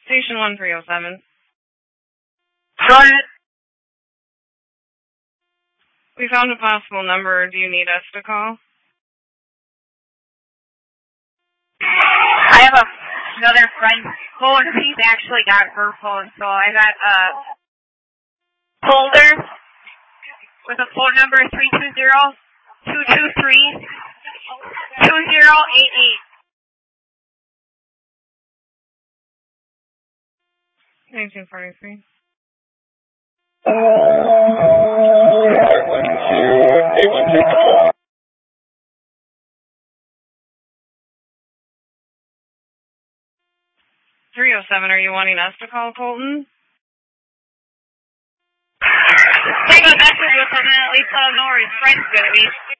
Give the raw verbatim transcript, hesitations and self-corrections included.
Station one three oh seven. Try it. We found a possible number. Do you need us to call? I have a, another friend's phone. She's actually got her phone, so I got a folder with a phone number three two zero, two two three, two zero eight eight. nineteen forty-three. three oh seven, are you wanting us to call Colton? Take a message with him and at least let him know where his friend's going to be.